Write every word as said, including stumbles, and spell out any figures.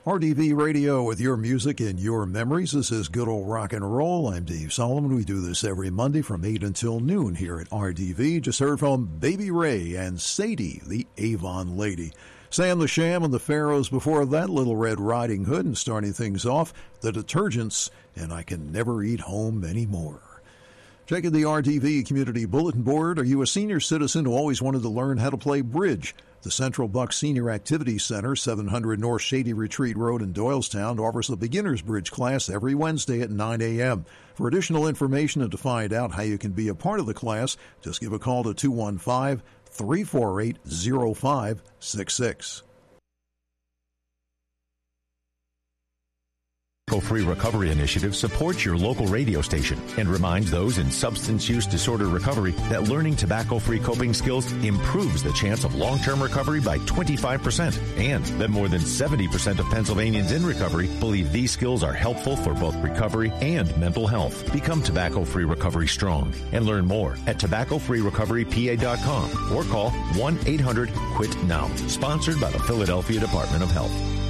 R D V Radio with your music and your memories. This is Good Old Rock and Roll. I'm Dave Solomon. We do this every Monday from eight until noon here at R D V. Just heard from Baby Ray and Sadie, the Avon Lady. Sam the Sham and the Pharaohs before that, Little Red Riding Hood, and starting things off, the Detergents, and I Can Never Eat Home Anymore. Checking the R D V Community Bulletin Board. Are you a senior citizen who always wanted to learn how to play bridge? The Central Bucks Senior Activity Center, seven hundred North Shady Retreat Road in Doylestown, offers a beginner's bridge class every Wednesday at nine a.m. For additional information and to find out how you can be a part of the class, just give a call to two one five, three four eight, zero five six six. Tobacco-Free Recovery Initiative supports your local radio station and reminds those in substance use disorder recovery that learning tobacco-free coping skills improves the chance of long-term recovery by twenty-five percent, and that more than seventy percent of Pennsylvanians in recovery believe these skills are helpful for both recovery and mental health. Become Tobacco-Free Recovery Strong and learn more at tobacco free recovery p a dot com or call one eight hundred quit now. Sponsored by the Philadelphia Department of Health.